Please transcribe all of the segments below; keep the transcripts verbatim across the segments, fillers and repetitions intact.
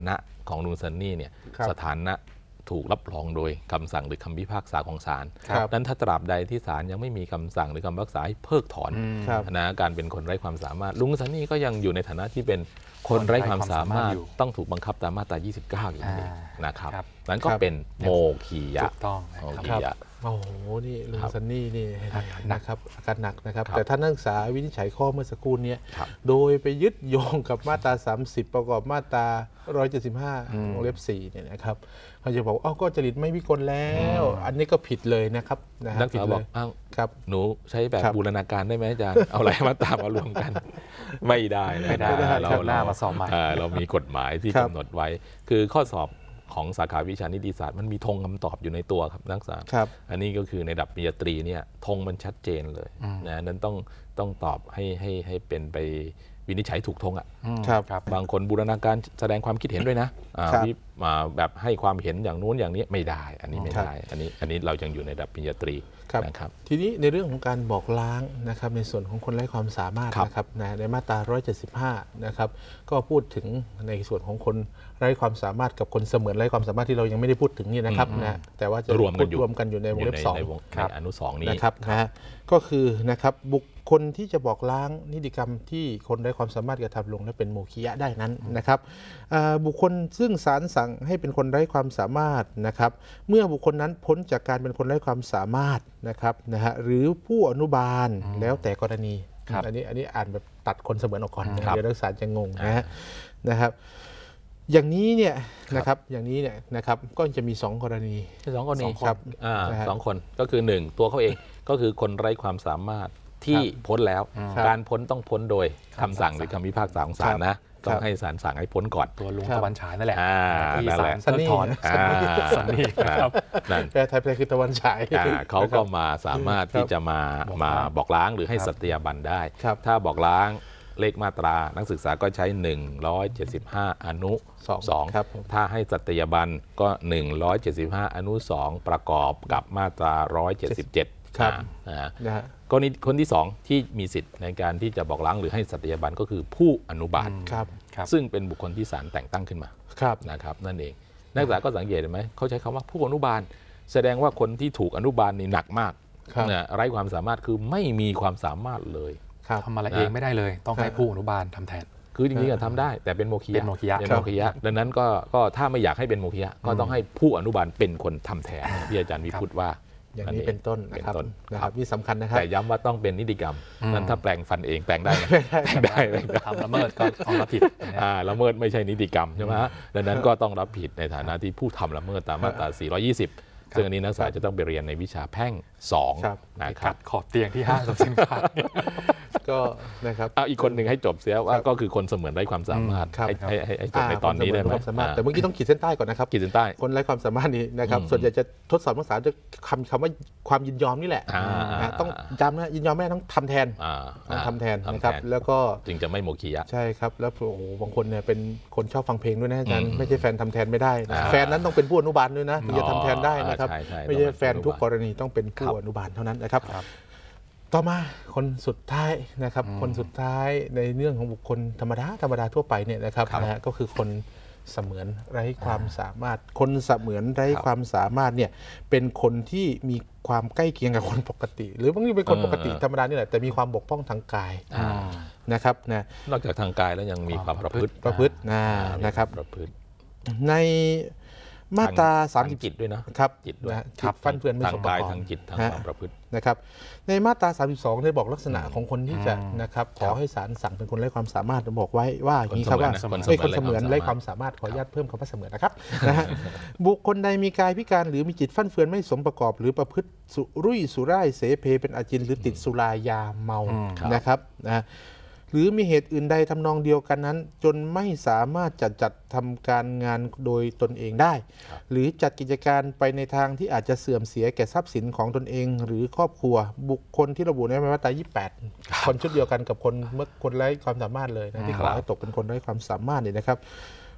นะของลุงซันนี่เนี่ยสถานะถูกรับรองโดยคำสั่งหรือคำพิพากษาของศาลนั้นถ้าตราบใดที่ศาลยังไม่มีคำสั่งหรือคำพิพากษาให้เพิกถอนนะการเป็นคนไร้ความสามารถลุงซันนี่ก็ยังอยู่ในฐานะที่เป็นคนไร้ความสามารถต้องถูกบังคับตามมาตรายี่สิบเก้าอยู่นี่นะครับนั้นก็เป็นโมคียะถูกต้องนะครับโอ้โหนี่ลุงซันนี่นี่นะครับอาการหนักนะครับแต่ท่านนักศึกษาวินิจฉัยข้อเมื่อสักครู่นี้โดยไปยึดโยงกับมาตราสามสิบประกอบมาตราหนึ่งร้อยเจ็ดสิบห้าวงเล็บสี่เนี่ยนะครับเขาจะบอกอ้าวก็จริตไม่วิกลแล้วอันนี้ก็ผิดเลยนะครับนักศึกษาบอกอ้าวครับหนูใช้แบบบูรณาการได้ไหมอาจารย์เอาอะไรมาตามมารวมกันไม่ได้ไม่ได้เราหน้ามาสอบใหม่เรามีกฎหมายที่กำหนดไว้คือข้อสอบของสาขาวิชานิติศาสตร์มันมีธงคำตอบอยู่ในตัวครับนักศึกษาอันนี้ก็คือในระดับปริญญาตรีเนี่ยธงมันชัดเจนเลยนะนั้นต้องต้องตอบให้ให้ให้เป็นไปวินิจฉัยถูกธงอ่ะบางคนบูรณาการแสดงความคิดเห็นด้วยนะมาแบบให้ความเห็นอย่างนู้นอย่างนี้ไม่ได้อันนี้ไม่ได้อันนี้อันนี้เรายังอยู่ในระดับปริญญาตรีนะครับทีนี้ในเรื่องของการบอกล้างนะครับในส่วนของคนไร้ความสามารถนะครับในมาตราหนึ่งร้อยเจ็ดสิบห้านะครับก็พูดถึงในส่วนของคนไร้ความสามารถกับคนเสมือนไร้ความสามารถที่เรายังไม่ได้พูดถึงนี่นะครับนะแต่ว่าจะรวมกันอยู่รวมกันอยู่ในวงเล็บสองในอนุสองนี้นะครับนะก็คือนะครับบุคคลที่จะบอกล้างนิติกรรมที่คนไร้ความสามารถกระทำลงและเป็นโมฆะได้นั้นนะครับบุคคลซึ่งศาลสั่งให้เป็นคนไร้ความสามารถนะครับเมื่อบุคคลนั้นพ้นจากการเป็นคนไร้ความสามารถนะครับนะฮะหรือผู้อนุบาลแล้วแต่กรณีอันนี้อันนี้อ่านแบบตัดคนเสมือนออกก่อนเดี๋ยวนักศึกษาจะงงนะฮะนะครับอย่างนี้เนี่ยนะครับอย่างนี้เนี่ยนะครับก็จะมีสองกรณีสองกรณีครับสองคนก็คือหนึ่งตัวเขาเองก็คือคนไร้ความสามารถที่พ้นแล้วการพ้นต้องพ้นโดยคำสั่งหรือคำพิพากษาของศาลนะต้องให้ศาลสั่งให้พ้นก่อนตัวลุงตะวันฉายนั่นแหละที่ศาลสันนิษฐานสันนิษฐานนั่นแปลไทยแปลคือตะวันฉายเขาก็มาสามารถที่จะมามาบอกล้างหรือให้สัตยาบันได้ถ้าบอกล้างเลขมาตรานักศึกษาก็ใช้หนึ่งร้อยเจ็ดสิบห้าอนุสองถ้าให้สัตยาบันก็หนึ่งร้อยเจ็ดสิบห้าอนุสองประกอบกับมาตราหนึ่งร้อยเจ็ดสิบเจ็ดนะกรณีคนที่สองที่มีสิทธิ์ในการที่จะบอกล้างหรือให้สัตยาบันก็คือผู้อนุบาลซึ่งเป็นบุคคลที่ศาลแต่งตั้งขึ้นมานะครับนั่นเองนักศึกษาก็สังเกตเห็นไหมเขาใช้คำว่าผู้อนุบาลแสดงว่าคนที่ถูกอนุบาลนี่หนักมากไร้ความสามารถคือไม่มีความสามารถเลยทำอะไรเองไม่ได้เลยต้องให้ผู้อนุบาลทำแทนคือจริงๆทำได้แต่เป็นโมฆะเป็นโมฆะเป็นโมฆะดังนั้นก็ก็ถ้าไม่อยากให้เป็นโมฆะก็ต้องให้ผู้อนุบาลเป็นคนทำแทนที่อาจารย์วิพุทธว่าอย่างนี้เป็นต้นนะครับนะครับนี่สำคัญนะครับแต่ย้ำว่าต้องเป็นนิติกรรมนั้นถ้าแปลงฟันเองแปลงได้แปลงได้ทำละเมิดก็ต้องรับผิดละเมิดไม่ใช่นิติกรรมใช่ไหมดังนั้นก็ต้องรับผิดในฐานะที่ผู้ทำละเมิดตามมาตราสี่ร้อยยี่สิบซึ่งอันนี้นักศึกษาจะต้องไปเรียนในวิชาแพ่งสองนะครับขอบเตียงที่ห้างสรรพสินค้าก็นะครับเอาอีกคนหนึ่งให้จบเสียว่าก็คือคนเสมือนไร้ความสามารถให้ให้จบในตอนนี้ได้ไหมแต่เมื่อกี้ต้องขีดเส้นใต้ก่อนนะครับขีดเส้นใต้คนไร้ความสามารถนี้นะครับส่วนใหญ่จะทดสอบนักศึกษาจะคำคำว่าความยินยอมนี่แหละต้องจำนะยินยอมไม่ต้องทำแทนทำแทนนะครับแล้วก็จึงจะไม่โมฆะใช่ครับแล้วโอ้โหบางคนเนี่ยเป็นคนชอบฟังเพลงด้วยนะอาจารย์ไม่ใช่แฟนทำแทนไม่ได้แฟนนั้นต้องเป็นผู้อนุบาลด้วยนะถึงจะทำแทนได้นะครับไม่ใช่แฟนทุกกรณีต้องเป็นผู้อนุบาลเท่านั้นนะครับต่อมาคนสุดท้ายนะครับคนสุดท้ายในเรื่องของบุคคลธรรมดาธรรมดาทั่วไปเนี่ยนะครับนะฮะก็คือคนเสมือนไร้ความสามารถคนเสมือนไร้ความสามารถเนี่ยเป็นคนที่มีความใกล้เคียงกับคนปกติหรือบางทีเป็นคนปกติธรรมดานี่แหละแต่มีความบกพร่องทางกายนะครับนะนอกจากทางกายแล้วยังมีความประพฤติประพฤตินะครับประพฤติในมาตราสามสิบจิตด้วยนะครับจิตด้วยฟันเฟือนไม่สมประกอบทางจิตทางความประพฤตินะครับในมาตราสามสิบสองได้บอกลักษณะของคนที่จะนะครับขอให้ศาลสั่งเป็นคนไร้ความสามารถบอกไว้ว่าอย่างนี้ครับว่าไม่คนเสมือนไร้ความสามารถขออนุญาตเพิ่มคำว่าเสมือนนะครับนะฮะบุคคลใดมีกายพิการหรือมีจิตฟั่นเฟือนไม่สมประกอบหรือประพฤติสุรุ่ยสุร่ายเสเพเป็นอาจินหรือติดสุรายาเมานะครับนะหรือมีเหตุอื่นใดทำนองเดียวกันนั้นจนไม่สามารถจัดจัดทำการงานโดยตนเองได้หรือจัดกิจการไปในทางที่อาจจะเสื่อมเสียแก่ทรัพย์สินของตนเองหรือครอบครัวบุคคลที่ระบุในมาตรายี่สิบแปดคนชุดเดียวกันกับคนเมื่อคนไร้ความสามารถเลยนะที่ขอให้ตกเป็นคนไร้ความสามารถเนี่ยนะครับ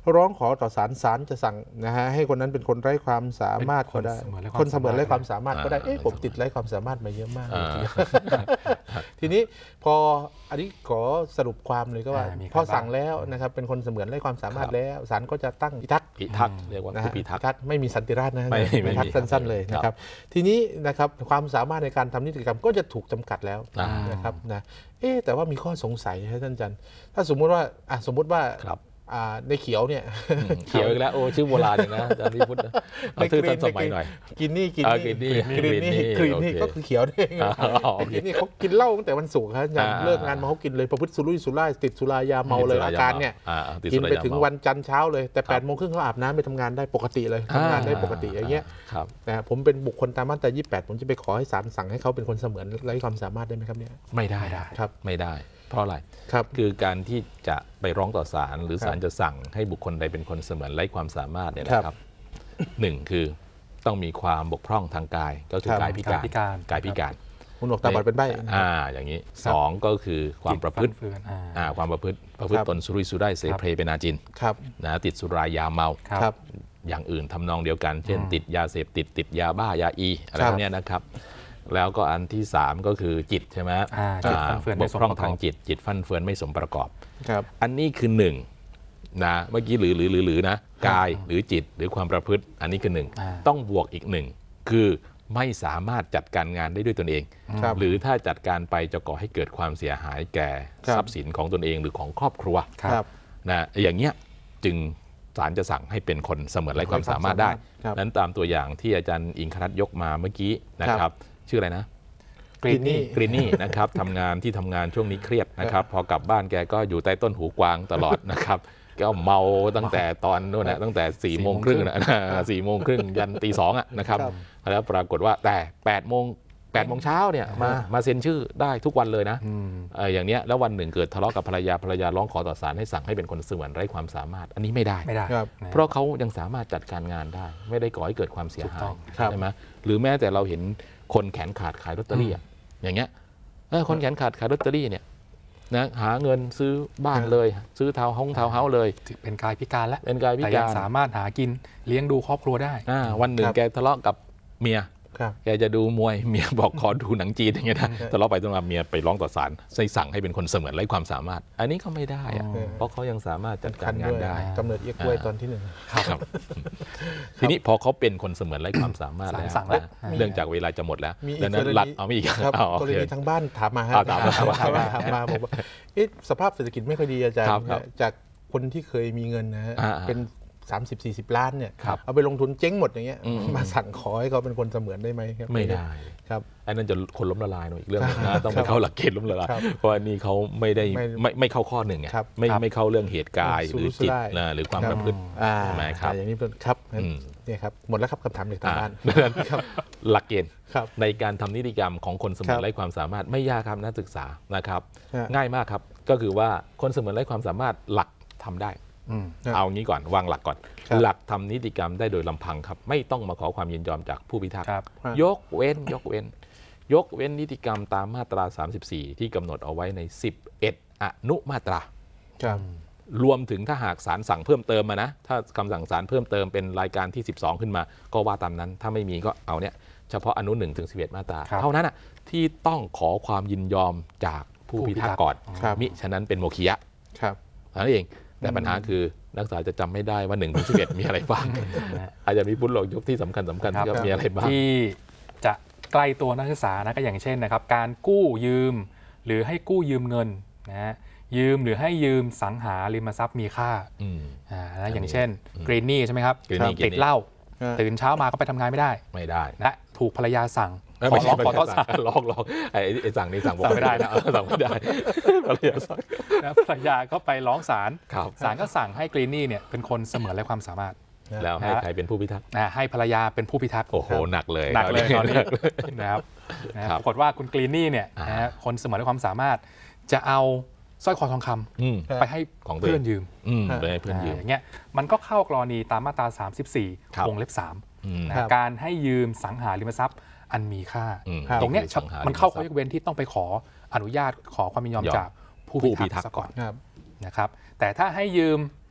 ร้องขอต่อศาลศาลจะสั่งนะฮะให้คนนั้นเป็นคนไร้ความสามารถก็ได้คนเสมือนไร้ความสามารถก็ได้เอ๊ะผมติดไร้ความสามารถมาเยอะมากทีนี้พออันนี้ขอสรุปความเลยก็ว่าพอสั่งแล้วนะครับเป็นคนเสมือนไร้ความสามารถแล้วศาลก็จะตั้งพิทักษ์พิทักษ์เรียกว่าผู้พิทักษ์ไม่มีสันติราษฎร์นะพิทักษ์สั้นๆเลยนะครับทีนี้นะครับความสามารถในการทำนิติกรรมก็จะถูกจำกัดแล้วนะครับนะเอ๊ะแต่ว่ามีข้อสงสัยให้ท่านอาจารย์ถ้าสมมุติว่าอ่ะสมมุติว่าในเขียวเนี่ยเขียวอีกแล้วโอ้ชื่อโบราณเลยนะอาจารย์พิพุทธเอาชื่อทันสมัยหน่อยกินนี่กินนี่กินนี่กินนี่กินนี่ก็คือเขียวนี่กินนี่เขากินเหล้าตั้งแต่วันศุกร์ครับอาจารย์เลิกงานมาเขากินเลยประพฤติสุรุ่ยสุร่ายติดสุรายาเมาเลยอาการเนี่ยกินไปถึงวันจันทร์เช้าเลยแต่แปดโมงครึ่งเขาอาบน้ำไปทำงานได้ปกติเลยทำงานได้ปกติอย่างเงี้ยนะผมเป็นบุคคลตามมาตรายี่สิบแปดผมจะไปขอให้ศาลสั่งให้เขาเป็นคนเสมือนไร้ความสามารถได้ไหมครับเนี่ยไม่ได้ครับไม่ได้เพราะอะไรครับคือการที่จะไปร้องต่อศาลหรือศาลจะสั่งให้บุคคลใดเป็นคนเสมือนไร้ความสามารถเนี่ยนะครับหนึ่งคือต้องมีความบกพร่องทางกายก็คือกายพิการกายพิการคุณหนวกตาบอดเป็นใบ้อ่าอย่างนี้สองก็คือความประพฤติอ่าความประพฤติประพฤติตนสุรุ่ยสุร่ายเสเพลเป็นอาจินนะติดสุรายาเมาอย่างอื่นทำนองเดียวกันเช่นติดยาเสพติดติดยาบ้ายาอีอะไรพวกนี้นะครับแล้วก็อันที่สามก็คือจิตใช่ไหมบกพร่องทางจิตจิตฟั่นเฟือนไม่สมประกอบอันนี้คือหนึ่งนะเมื่อกี้หรือหรือหรือนะกายหรือจิตหรือความประพฤติอันนี้คือหนึ่งต้องบวกอีกหนึ่งคือไม่สามารถจัดการงานได้ด้วยตนเองหรือถ้าจัดการไปจะก่อให้เกิดความเสียหายแก่ทรัพย์สินของตนเองหรือของครอบครัวนะอย่างเงี้ยจึงศาลจะสั่งให้เป็นคนเสมือนไร้ความสามารถได้นั้นตามตัวอย่างที่อาจารย์อิงคณัฐยกมาเมื่อกี้นะครับชื่ออะไรนะกรีนนี่กรีนนี่นะครับทำงานที่ทำงานช่วงนี้เครียดนะครับพอกลับบ้านแกก็อยู่ใต้ต้นหูกวางตลอดนะครับก็เมาตั้งแต่ตอนนู้นนะตั้งแต่สี่โมงครึ่งนะสี่โมงครึ่งยันตีสองอ่ะนะครับแล้วปรากฏว่าแต่แปดโมงแปดโมงเช้าเนี่ยมามาเซ็นชื่อได้ทุกวันเลยนะอย่างเนี้ยแล้ววันหนึ่งเกิดทะเลาะกับภรรยาภรรยาร้องขอต่อศาลให้สั่งให้เป็นคนเสมือนไร้ความสามารถอันนี้ไม่ได้ไม่ได้เพราะเขายังสามารถจัดการงานได้ไม่ได้ก่อให้เกิดความเสียหายใช่ไหมหรือแม้แต่เราเห็นคนแขนขาดขายลอตเตอรี่อย่างเงี้ยคนแขนขาดขายลอตเตอรี่เนี่ยนะหาเงินซื้อบ้านเลยซื้อทาวน์ห้องทาวน์เฮาส์เลยเป็นกายพิการแล้วเป็นกายพิการแต่ยังสามารถหากินเลี้ยงดูครอบครัวได้วันหนึ่งแกทะเลาะกับเมียแกจะดูมวยเมียบอกขอดูหนังจีนอย่างเงี้ยนะทะเลาะไปทะเลาะเมียไปร้องต่อศาลให้สั่งให้เป็นคนเสมือนไร้ความสามารถอันนี้ก็ไม่ได้อะเพราะเขายังสามารถจัดการงานได้กำเนิดเอี้ยกล้วยตอนที่หนึ่งครับทีนี้พอเขาเป็นคนเสมือนไร้ความสามารถแล้วเรื่องจากเวลาจะหมดแล้วดังนั้นหลัดเอาไม่อีกครับกรณีทางบ้านถามมาถามมาถามมาบอกว่าสภาพเศรษฐกิจไม่ค่อยดีอาจารย์จากคนที่เคยมีเงินนะฮะเป็นสามสิบสี่สิบล้านเนี่ยเอาไปลงทุนเจ๊งหมดอย่างเงี้ยมาสั่งขอให้เขาเป็นคนเสมือนได้ไหมครับไม่ได้ครับอันนั้นจะคนล้มละลายหน่อยอีกเรื่องนะต้องไปเข้าหลักเกณฑ์ล้มละลายเพราะอันนี้เขาไม่ได้ไม่ไม่เข้าข้อหนึ่งไงไม่ไม่เข้าเรื่องเหตุกายหรือจิตนะหรือความประพฤติใช่ไหมครับอย่างนี้เป็นครับเนี่ยครับหมดแล้วครับคำถามจากทางบ้านหลักเกณฑ์ในการทำนิติกรรมของคนเสมือนไร้ความสามารถไม่ยากครับนักศึกษานะครับง่ายมากครับก็คือว่าคนเสมือนไร้ความสามารถหลักทำได้เอางี้ก่อนวางหลักก่อนหลักทำนิติกรรมได้โดยลำพังครับไม่ต้องมาขอความยินยอมจากผู้พิทักษ์ยกเว้นยกเว้นยกเว้นนิติกรรมตามมาตราสามสิบสี่ที่กำหนดเอาไว้ในสิบเอ็ดอนุมาตรารวมถึงถ้าหากศาลสั่งเพิ่มเติมมานะถ้าคำสั่งศาลเพิ่มเติมเป็นรายการที่สิบสองขึ้นมาก็ว่าตามนั้นถ้าไม่มีก็เอาเนี่ยเฉพาะอนุหนึ่งถึงสิบเอ็ดมาตราเท่านั้นอ่ะที่ต้องขอความยินยอมจากผู้พิทักษ์ก่อนมิฉะนั้นเป็นโมฆะนั่นเองแต่ปัญหาคือนักศึกษาจะจำไม่ได้ว่าหนึ่งถึงสิบเอ็ดมีอะไรบ้างอาจจะมีพุทธหลอกยกที่สำคัญสำคัญที่มีอะไรบ้างที่จะใกล้ตัวนักศึกษานะก็อย่างเช่นนะครับการกู้ยืมหรือให้กู้ยืมเงินนะฮะยืมหรือให้ยืมสังหาริมทรัพย์มีค่าอ่านะอย่างเช่นกรีนนี่ใช่ไหมครับติดเหล้าตื่นเช้ามาก็ไปทำงานไม่ได้ไม่ได้และถูกภรรยาสั่งขอลองขอต้อนสั่งลองลองไอ้สั่งนี่สั่งไม่ได้นะสั่งไม่ได้ภรรยาสั่งนะภรรยาก็ไปร้องศาลศาลก็สั่งให้กรีนนี่เนี่ยเป็นคนเสมือนไร้ความสามารถแล้วให้ใครเป็นผู้พิทักษ์ให้ภรรยาเป็นผู้พิทักษ์โอ้โหหนักเลยหนักเลยตอนนี้นะครับปรากฏว่าคุณกรีนนี่เนี่ยคนเสมือนไร้ความสามารถจะเอาสร้อยคอทองคำไปให้เพื่อนยืมไปให้เพื่อนยืมอย่างเงี้ยมันก็เข้ากรณีตามมาตราสามสิบสี่วงเล็บสามการให้ยืมสังหาริมทรัพย์อันมีค่าตรงเนี้ยมันเข้าข้อยกเว้นที่ต้องไปขออนุญาตขอความยินยอมจากผู้พิทักษ์ก่อนนะครับแต่ถ้าให้ยืม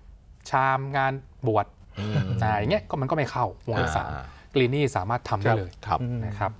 ชามงานบวชอะไรอย่างเงี้ยก็มันก็ไม่เข้าวงเล็บสามกรีนี่สามารถทำได้เลยนะครับ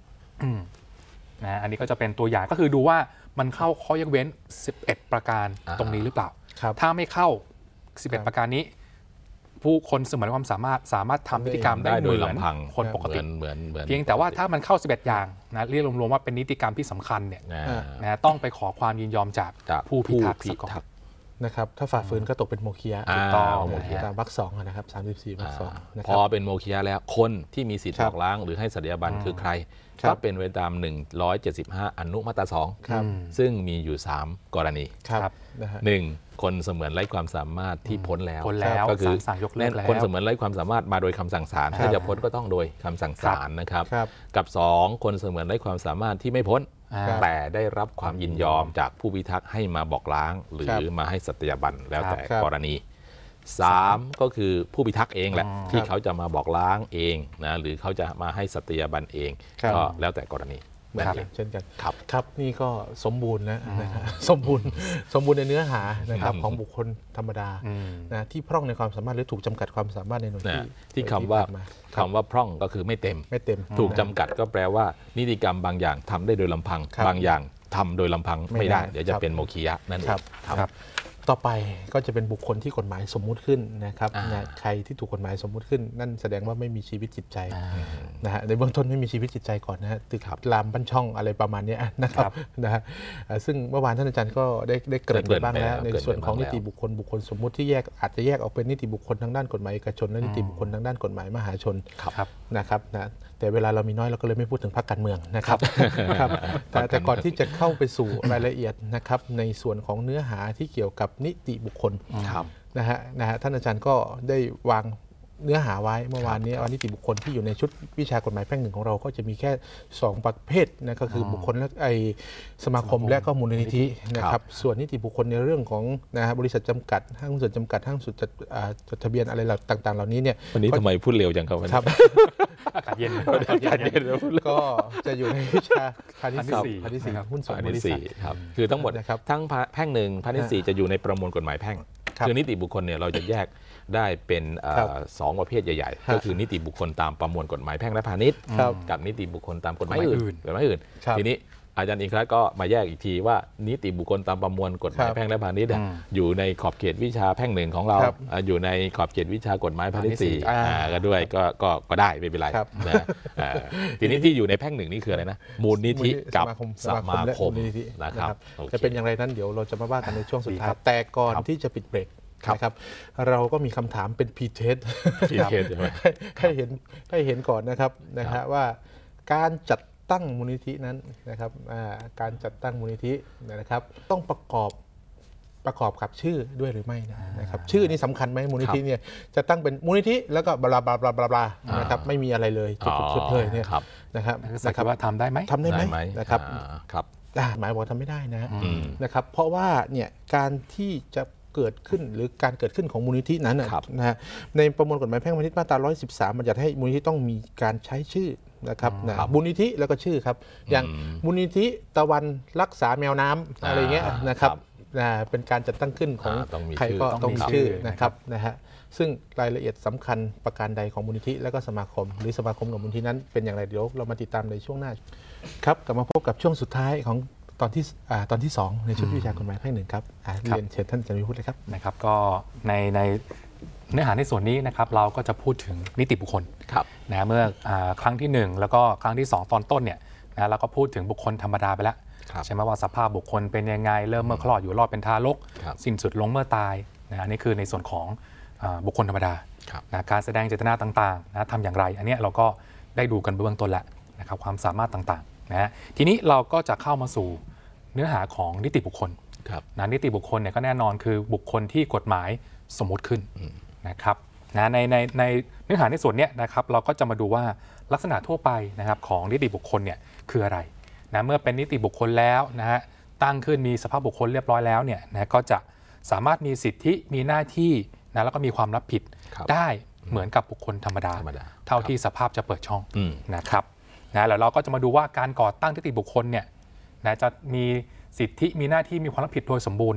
นะอันนี้ก็จะเป็นตัวอย่างก็คือดูว่ามันเข้าข้อยกเว้นสิบเอ็ดประการตรงนี้หรือเปล่าถ้าไม่เข้าสิบเอ็ดประการนี้ผู้คนสมรความสามารถสามารถทำนิติกรรมได้โดยลำพังคนปกติเหมือนเพียงแต่ว่าถ้ามันเข้าสิบเอ็ดอย่างนะเรียกรวมๆว่าเป็นนิติกรรมที่สำคัญเนี่ยนะต้องไปขอความยินยอมจากผู้พิทักษ์ก่อนนะครับถ้าฝ่าฝืนก็ตกเป็นโมฆะถูกต้องตามวรรคสองนะครับสามสิบสี่วรรคสองพอเป็นโมฆะแล้วคนที่มีสิทธิ์บอกล้างหรือให้สัตยาบันคือใครก็เป็นไปตามหนึ่งร้อยเจ็ดสิบห้าอนุมาตราสองซึ่งมีอยู่สามกรณีหนึ่งคนเสมือนไร้ความสามารถที่พ้นแล้วก็คือคนเสมือนไร้ความสามารถมาโดยคำสั่งศาลถ้าจะพ้นก็ต้องโดยคำสั่งศาลนะครับกับสองคนเสมือนไร้ความสามารถที่ไม่พ้นแต่ได้รับความยินยอมจากผู้พิทักษ์ให้มาบอกล้างหรือมาให้สัตยาบันแล้วแต่กรณีสามก็คือผู้พิทักษ์เองแหละที่เขาจะมาบอกล้างเองนะหรือเขาจะมาให้สัตยาบันเองก็แล้วแต่กรณีเหมือนกันเช่นกันครับครับนี่ก็สมบูรณ์นะนะครับสมบูรณ์สมบูรณ์ในเนื้อหานะครับของบุคคลธรรมดานะที่พร่องในความสามารถหรือถูกจำกัดความสามารถในหน่วยที่ที่คำว่าคำว่าพร่องก็คือไม่เต็มไม่เต็มถูกจำกัดก็แปลว่านิติกรรมบางอย่างทำได้โดยลำพังบางอย่างทำโดยลำพังไม่ได้เดี๋ยวจะเป็นโมฆะนั่นเองครับต่อไปก็จะเป็นบุคคลที่กฎหมายสมมุติขึ้นนะครับนะใครที่ถูกกฎหมายสมมุติขึ้นนั่นแสดงว่าไม่มีชีวิตจิตใจนะฮะในเบื้องต้นไม่มีชีวิตจิตใจก่อนนะฮะตึกลามบั้นช่องอะไรประมาณนี้นะครับนะฮะซึ่งเมื่อวานท่านอาจารย์ก็ได้ได้เกริ่นไปบ้างแล้วในส่วนของนิติบุคคลบุคคลสมมุติที่แยกอาจจะแยกออกเป็นนิติบุคคลทางด้านกฎหมายเอกชนและนิติบุคคลทางด้านกฎหมายมหาชนนะครับนะแต่เวลาเรามีน้อยเราก็เลยไม่พูดถึงพรรคการเมืองนะครับแต่แต่ก่อนที่จะเข้าไปสู่รายละเอียดนะครับในส่วนของเนื้อหาที่เกี่ยวกับนิติบุคคลนะฮะนะฮะท่านอาจารย์ก็ได้วางเนื้อหาไว้เมื่อวานนี้ว่านิติบุคคลที่อยู่ในชุดวิชากฎหมายแพ่งหนึ่งของเราก็จะมีแค่สองประเภทนะก็คือบุคคลและไอสมาคมและก็มูลนิธินะครับส่วนนิติบุคคลในเรื่องของนะฮะบริษัทจำกัดห้างหุ้นส่วนจำกัดห้างสุดจดทะเบียนอะไรต่างๆเหล่านี้เนี่ยวันนี้ทำไมพูดเร็วจังครับครับอากาศเย็นอากาศเย็นก็จะอยู่ในวิชาพาณิชย์สี่พาณิชย์สี่หุ้นส่วนบริษัทครับคือทั้งหมดทั้งแพ่งหนึ่งพาณิชย์สี่จะอยู่ในประมวลกฎหมายแพ่งคือนิติบุคคลเนี่ยเราจะแยกได้เป็นสองประเภทใหญ่ๆก็คือนิติบุคคลตามประมวลกฎหมายแพ่งและพาณิชย์กับนิติบุคคลตามกฎหมายอื่นกฎหมายอื่นทีนี้อาจารย์อิงครัตก็มาแยกอีกทีว่านิติบุคคลตามประมวลกฎหมายแพ่งและพาณิชย์อยู่ในขอบเขตวิชาแพ่งหนึ่งของเราอยู่ในขอบเขตวิชากฎหมายพาณิชย์สี่ก็ด้วยก็ก็ได้ไม่เป็นไรทีนี้ที่อยู่ในแพ่งหนึ่งนี่คืออะไรนะมูลนิธิกับสมาคมนะครับจะเป็นอย่างไรนั้นเดี๋ยวเราจะมาว่ากันในช่วงสุดท้ายแต่ก่อนที่จะปิดเบรกนะครับเราก็มีคำถามเป็นพีเทสให้เห็นให้เห็นก่อนนะครับนะฮะว่าการจัดตั้งมูลนิธินั้นนะครับการจัดตั้งมูลนิธินะครับต้องประกอบประกอบกับชื่อด้วยหรือไม่นะครับชื่อนี้สำคัญไหมมูลนิธิเนี่ยจะตั้งเป็นมูลนิธิแล้วก็บลาบลาบลาบลานะครับไม่มีอะไรเลยจุดๆเลยเนี่ยนะครับนะครับว่าทำได้ไหมทำได้ไหมนะครับครับหมายบอกทำไม่ได้นะนะครับเพราะว่าเนี่ยการที่จะเกิดขึ้นหรือการเกิดขึ้นของมูลนิธินั้นนะฮะในประมวลกฎหมายแพ่งพาณิชย์มาตราหนึ่งร้อยสิบสามบัญญัติให้มูลนิธิต้องมีการใช้ชื่อนะครับนะมูลนิธิแล้วก็ชื่อครับอย่างมูลนิธิตะวันรักษาแมวน้ำอะไรเงี้ยนะครับเป็นการจัดตั้งขึ้นของใครก็ต้องมีชื่อนะครับนะฮะซึ่งรายละเอียดสำคัญประการใดของมูลนิธิและก็สมาคมหรือสมาคมกับมูลนิธินั้นเป็นอย่างไรเดี๋ยวเรามาติดตามในช่วงหน้าครับกลับมาพบกับช่วงสุดท้ายของตอนที่ตอนที่สองในชุดวิชากฎหมายแพ่งหนึ่งครับเรียนเชิญท่านอาจารย์วิพุทธเลยครับนะครับก็ในในเนื้อหาในส่วนนี้นะครับเราก็จะพูดถึงนิติบุคคลนะเมื่อครั้งที่หนึ่งแล้วก็ครั้งที่สองตอนต้นเนี่ยนะเราก็พูดถึงบุคคลธรรมดาไปแล้วใช่ไหมว่าสภาพบุคคลเป็นยังไงเริ่มเมื่อคลอดอยู่รอดเป็นทารกสิ้นสุดลงเมื่อตายนะนี่คือในส่วนของบุคคลธรรมดานะการแสดงเจตนาต่างๆนะทำอย่างไรอันนี้เราก็ได้ดูกันเบื้องต้นแล้วนะครับความสามารถต่างๆนะทีนี้เราก็จะเข้ามาสู่เนื้อหาของนิติบุคคลนะนิติบุคคลเนี่ยก็แน่นอนคือบุคคลที่กฎหมายสมมุติขึ้นนะครับนะในในในเนื้อหาในส่วนนี้นะครับเราก็จะมาดูว่าลักษณะทั่วไปนะครับของนิติบุคคลเนี่ยคืออะไรนะเมื่อเป็นนิติบุคคลแล้วนะฮะตั้งขึ้นมีสภาพบุคคลเรียบร้อยแล้วเนี่ยนะก็จะสามารถมีสิทธิมีหน้าที่นะแล้วก็มีความรับผิดได้เหมือนกับบุคคลธรรมดาเท่าที่สภาพจะเปิดช่องนะครับนะแล้วเราก็จะมาดูว่าการก่อตั้งนิติบุคคลเนี่ยนะจะมีสิทธิมีหน้าที่มีความรับผิดโดยสมบูรณ์เนี่ย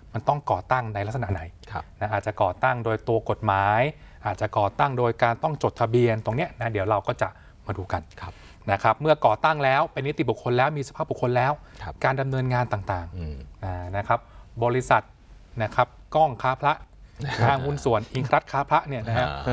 มันต้องก่อตั้งในลักษณะไหนครับนะอาจจะก่อตั้งโดยตัวกฎหมาย อาจจะก่อตั้งโดยการต้องจดทะเบียนตรงเนี้ยนะเดี๋ยวเราก็จะมาดูกันครับนะครับเมื่อก่อตั้งแล้วเป็นนิติบุคคลแล้วมีสภาพบุคคลแล้วครับการดำเนินงานต่างอืมๆอ่านะครับบริษัทนะครับกล้องค้าพระห้างหุ้นส่วนอิงครัดค้าพระเนี่ยนะฮะ